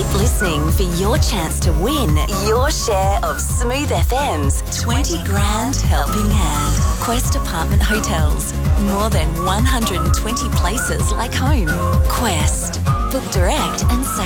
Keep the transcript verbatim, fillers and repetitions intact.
Keep listening for your chance to win your share of Smooth F M's twenty grand helping hand. Quest Apartment Hotels. More than one hundred twenty places like home. Quest. Book direct and save.